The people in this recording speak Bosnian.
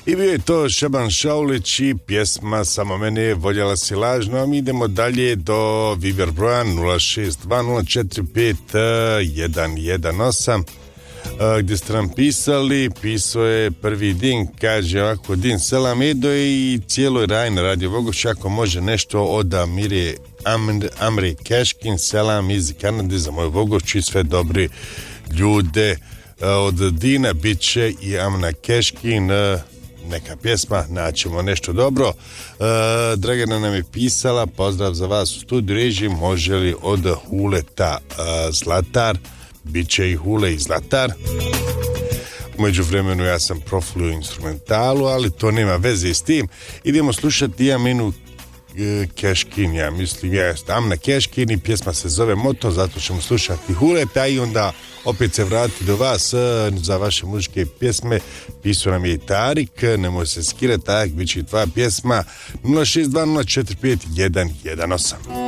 I bio je to Šaban Šaulić i pjesma Samo mene voljela si lažno, a mi idemo dalje do Viber broja 062045118 gdje ste nam pisao je prvi Din, kaže ovako: Din, selam Edo i cijeloj Rajna Radio Vogoš, ako može nešto od Amre Keškin, selam iz Kanade za moj Vogoš i sve dobri ljude. Od Dina bit će i Amna Keškin, neka pjesma, naćemo nešto dobro. Dragana nam je pisala: pozdrav za vas u studiju režim, može li od Huleta Zlatar, bit će i Hule i Zlatar. U međuvremenu ja sam profilio instrumentalu, ali to nema veze s tim. Idemo slušati Aminu Keškin, ja mislim, Amna Keškin i pjesma se zove Moto, zato ćemo slušati Huleta i onda opet se vratiti do vas za vaše muzičke pjesme. Pisao nam je i Tarik, nemoj se skirati, Tarik, bit će i tvoja pjesma. 062045118.